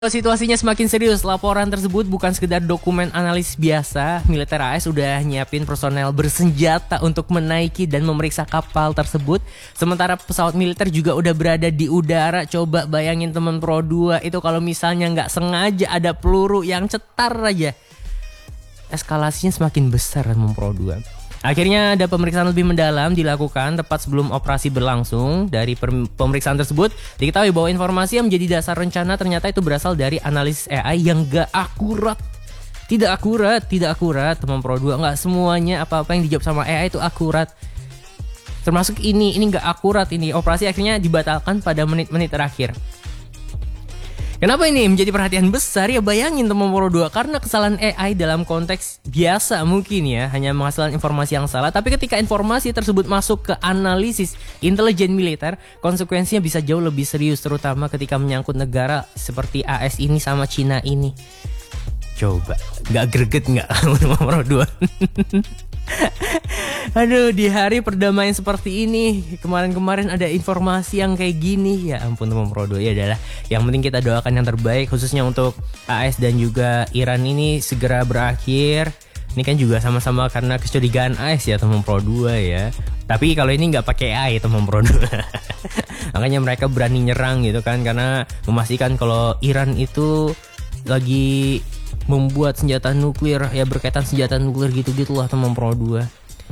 Situasinya semakin serius. Laporan tersebut bukan sekedar dokumen analis biasa. Militer AS udah nyiapin personel bersenjata untuk menaiki dan memeriksa kapal tersebut. Sementara pesawat militer juga udah berada di udara. Coba bayangin teman Pro 2 itu kalau misalnya nggak sengaja ada peluru yang cetar aja, eskalasinya semakin besar teman Pro 2. Akhirnya ada pemeriksaan lebih mendalam dilakukan tepat sebelum operasi berlangsung. Dari pemeriksaan tersebut diketahui bahwa informasi yang menjadi dasar rencana ternyata itu berasal dari analisis AI yang gak akurat. Tidak akurat teman Pro 2. Gak semuanya apa-apa yang dijawab sama AI itu akurat. Termasuk ini gak akurat ini. Operasi akhirnya dibatalkan pada menit-menit terakhir. Kenapa ini menjadi perhatian besar? Ya bayangin teman Pro 2, karena kesalahan AI dalam konteks biasa mungkin ya hanya menghasilkan informasi yang salah, tapi ketika informasi tersebut masuk ke analisis intelijen militer, konsekuensinya bisa jauh lebih serius, terutama ketika menyangkut negara seperti AS ini sama Cina ini. Coba, gak greget gak teman Pro 2? Aduh, di hari perdamaian seperti ini, kemarin-kemarin ada informasi yang kayak gini. Ya ampun teman Pro 2, ya adalah. Yang penting kita doakan yang terbaik, khususnya untuk AS dan juga Iran ini segera berakhir. Ini kan juga sama-sama karena kecurigaan AS ya teman Pro 2 ya. Tapi kalau ini nggak pakai AI teman Pro 2. Makanya mereka berani nyerang gitu kan, karena memastikan kalau Iran itu lagi membuat senjata nuklir, ya berkaitan senjata nuklir gitu-gitulah teman Pro 2.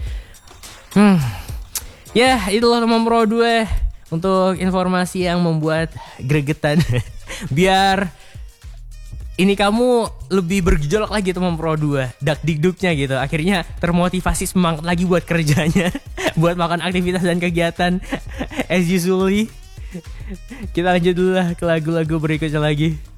Ya itulah teman Pro 2 untuk informasi yang membuat gregetan. Biar ini kamu lebih bergejolak lagi teman Pro 2, dak dikduknya gitu. Akhirnya termotivasi, semangat lagi buat kerjanya, buat makan aktivitas dan kegiatan as usually. Kita lanjut dulu lah ke lagu-lagu berikutnya lagi.